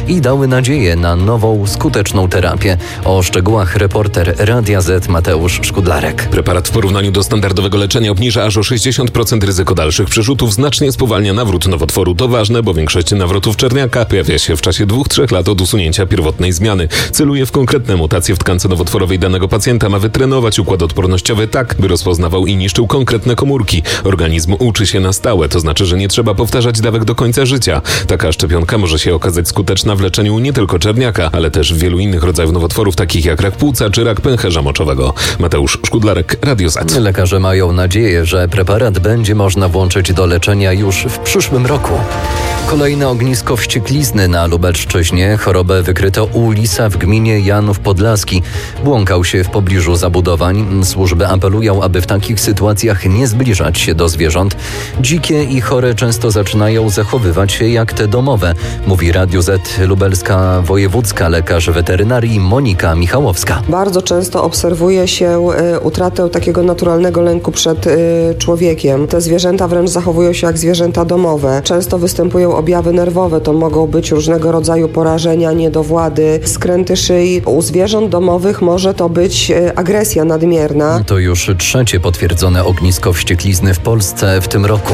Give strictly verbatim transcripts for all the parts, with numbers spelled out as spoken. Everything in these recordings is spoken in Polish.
i dały nadzieję na nową, skuteczną terapię. O szczegółach reporter Radia Z Mateusz Szkudlarek. Preparat w porównaniu do standardowego leczenia obniża aż o sześćdziesiąt procent ryzyko dalszych przerzutów, znacznie spowalnia nawrót nowotworu. To ważne, bo większość nawrotów czerniaka pojawia się w czasie dwóch trzech lat od usunięcia pierwotnej zmiany. Celuje w konkretne mutacje w tkance nowotworowej danego pacjenta, ma wytrenować układ odpornościowy tak, by rozpoznawał i niszczył konkretne komórki. Organizm uczy się na stałe, to znaczy, że nie trzeba powtarzać dawek do końca życia. Taka szczepionka może się okazać skuteczna w leczeniu nie tylko czerniaka, ale też wielu innych rodzajów nowotworów, takich jak rak płuca czy rak pęcherza moczowego. Mateusz Szkudlarek, Radio Z. Lekarze mają nadzieję, że preparat będzie można włączyć do leczenia już w przyszłym roku. Kolejne ognisko wścieklizny na Lubelszczyźnie. Chorobę wykryto u lisa w gminie Janów Podlaski. Błąkał się w pobliżu zabudowań. Służby apelują, aby w takich sytuacjach nie zbliżać się do zwierząt. Dzikie i chore często zaczynają zachowywać się jak te domowe, mówi Radio Z lubelska wojewódzka lekarz weterynarii Monika Michałowska. Bardzo często obserwuje się utratę takiego naturalnego lęku przed człowiekiem. Te zwierzęta wręcz zachowują się jak zwierzęta domowe. Często występują objawy nerwowe, to mogą być różnego rodzaju porażenia, niedowłady, skręty szyi. U zwierząt domowych może to być agresja nadmierna. To już trzecie potwierdzone ognisko wścieklizny w Polsce w tym roku.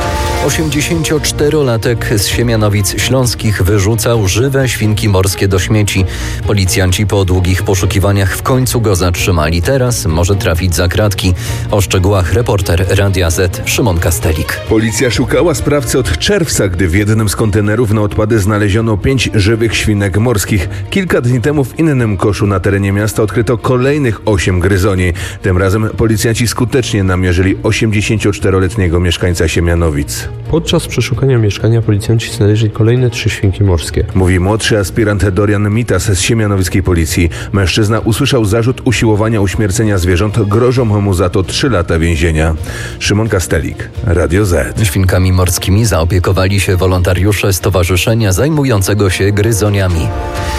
osiemdziesięcioczterolatek z Siemianowic Śląskich wyrzucał żywe świnki morskie do śmieci. Policjanci po długich poszukiwaniach w końcu go zatrzymali. Teraz może trafić za kratki. O szczegółach reporter Radia Z Szymon Kastelik. Policja szukała sprawcy od czerwca, gdy w jednym z kontenerów na odpady znaleziono pięć żywych świnek morskich. Kilka dni temu w innym koszu na terenie miasta odkryto kolejnych osiem gryzoni. Tym razem policjanci skutecznie namierzyli osiemdziesięcioczteroletniego mieszkańca Siemianowic. Podczas przeszukania mieszkania policjanci znaleźli kolejne trzy świnki morskie. Mówi młodszy aspirant Dorian Mitas z siemianowickiej policji. Mężczyzna usłyszał zarzut usiłowania uśmiercenia zwierząt. Grożą mu za to trzy lata więzienia. Szymon Kastelik, Radio Z. Świnkami morskimi zaopiekowali się wolontariusze stowarzyszenia zajmującego się gryzoniami.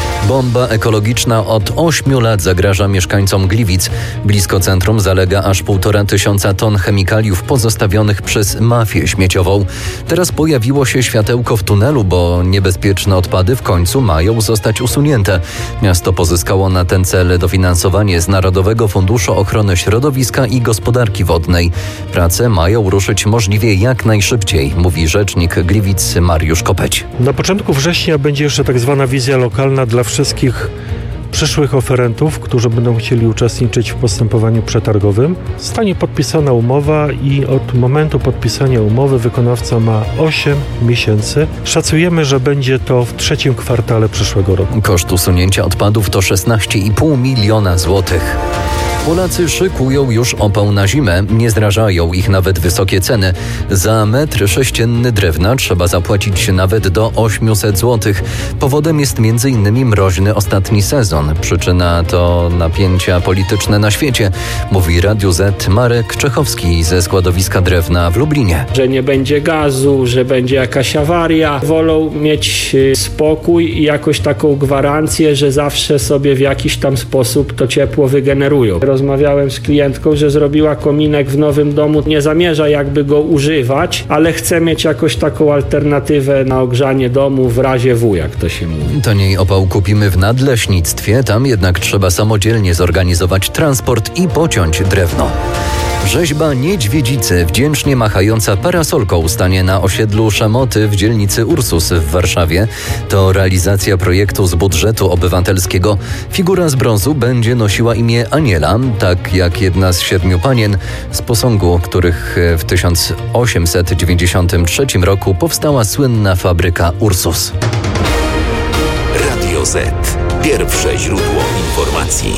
Bomba ekologiczna od ośmiu lat zagraża mieszkańcom Gliwic. Blisko centrum zalega aż półtora tysiąca ton chemikaliów pozostawionych przez mafię śmieciową. Teraz pojawiło się światełko w tunelu, bo niebezpieczne odpady w końcu mają zostać usunięte. Miasto pozyskało na ten cel dofinansowanie z Narodowego Funduszu Ochrony Środowiska i Gospodarki Wodnej. Prace mają ruszyć możliwie jak najszybciej, mówi rzecznik Gliwic Mariusz Kopeć. Na początku września będzie jeszcze tak zwana wizja lokalna dla wszystkich przyszłych oferentów, którzy będą chcieli uczestniczyć w postępowaniu przetargowym. Zostanie podpisana umowa i od momentu podpisania umowy wykonawca ma osiem miesięcy. Szacujemy, że będzie to w trzecim kwartale przyszłego roku. Koszt usunięcia odpadów to szesnaście i pół miliona złotych. Polacy szykują już opał na zimę, nie zrażają ich nawet wysokie ceny. Za metr sześcienny drewna trzeba zapłacić nawet do osiemset złotych. Powodem jest między innymi mroźny ostatni sezon. Przyczyna to napięcia polityczne na świecie, mówi Radiu Z Marek Czechowski ze składowiska drewna w Lublinie. Że nie będzie gazu, że będzie jakaś awaria. Wolą mieć spokój i jakoś taką gwarancję, że zawsze sobie w jakiś tam sposób to ciepło wygenerują. Rozmawiałem z klientką, że zrobiła kominek w nowym domu, nie zamierza jakby go używać, ale chce mieć jakoś taką alternatywę na ogrzanie domu w razie W, jak to się mówi. Taniej opał kupimy w nadleśnictwie, tam jednak trzeba samodzielnie zorganizować transport i pociąć drewno. Rzeźba niedźwiedzicy wdzięcznie machająca parasolką stanie na osiedlu Szamoty w dzielnicy Ursus w Warszawie. To realizacja projektu z budżetu obywatelskiego. Figura z brązu będzie nosiła imię Aniela, tak jak jedna z siedmiu panien z posągu, których w tysiąc osiemset dziewięćdziesiątym trzecim roku powstała słynna fabryka Ursus. Radio Z. Pierwsze źródło informacji.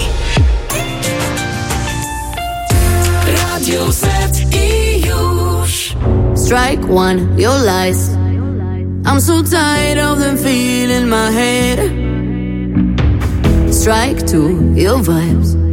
Radio Z i już. Strike one, your lies. I'm so tired of them feeling my head. Strike two, your vibes.